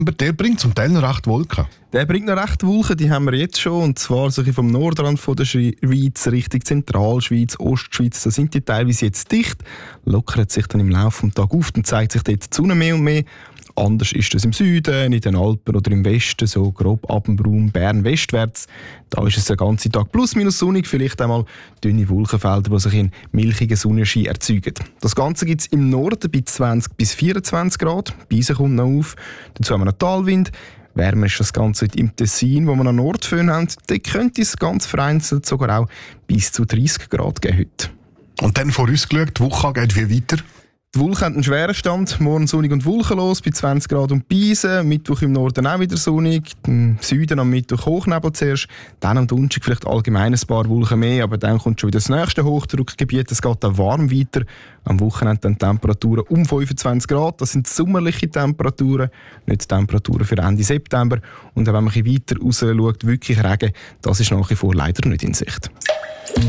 Aber der bringt zum Teil noch recht Wolken. Der bringt noch recht Wolken, die haben wir jetzt schon. Und zwar so vom Nordrand von der Schweiz Richtung Zentralschweiz, Ostschweiz. Da sind die teilweise jetzt dicht. Lockert sich dann im Laufe des Tages auf. Dann zeigt sich dort die Sonne mehr und mehr. Anders ist das im Süden, in den Alpen oder im Westen, so grob Abendbraun, Bern westwärts. Da ist es den ganzen Tag plus minus sonnig, vielleicht einmal dünne Wolkenfelder, die sich in milchigen Sonnenschein erzeugen. Das Ganze gibt es im Norden bei 20 bis 24 Grad. Beise kommt noch auf. Dazu haben wir einen Talwind. Wärmer ist das Ganze im Tessin, wo wir noch Nordföhn haben. Dort könnte es ganz vereinzelt sogar auch bis zu 30 Grad geben heute. Und dann vorausgeschaut, die Woche geht wie weiter? Die Wolken haben einen schweren Stand. Morgen sonnig und wolkenlos bei 20 Grad und Beise. Mittwoch im Norden auch wieder sonnig. Im Süden am Mittwoch Hochnebel zuerst. Dann am Donnerstag vielleicht allgemein ein paar Wolken mehr. Aber dann kommt schon wieder das nächste Hochdruckgebiet. Es geht dann warm weiter. Am Wochenende dann Temperaturen um 25 Grad. Das sind sommerliche Temperaturen, nicht Temperaturen für Ende September. Und wenn man ein bisschen weiter raus schaut, wirklich Regen, das ist nach wie vor leider nicht in Sicht.